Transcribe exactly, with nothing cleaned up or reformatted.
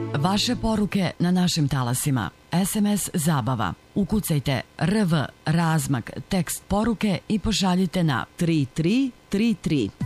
Vaše poruke na našim talasima. es em es Zabava. Ukucajte R V razmak tekst poruke i pošaljite na tri tri tri tri.